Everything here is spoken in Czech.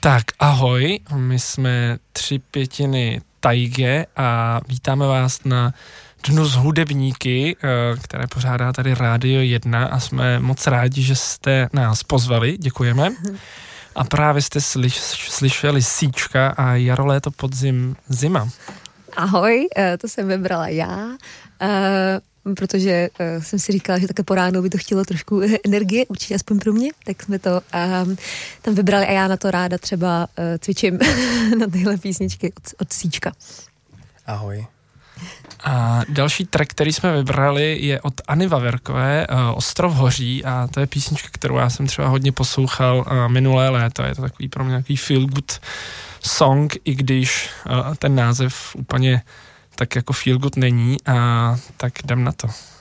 Tak ahoj, my jsme 3/5 Tajge a vítáme vás na Dnu s hudebníky, které pořádá tady Rádio 1 a jsme moc rádi, že jste nás pozvali, děkujeme. A právě jste slyšeli Síčka a Jaro, léto, podzim, zima. Ahoj, to jsem vybrala já, protože jsem si říkala, že také po ránu by to chtělo trošku energie, určitě aspoň pro mě, tak jsme to tam vybrali a já na to ráda třeba cvičím na tyhle písničky od Síčka. Ahoj. A další track, který jsme vybrali, je od Anny Vaverkové, Ostrov hoří, a to je písnička, kterou já jsem třeba hodně poslouchal minulé léto. Je to takový pro mě nějaký feel good song, i když ten název úplně tak jako feel good není, a tak jdem na to.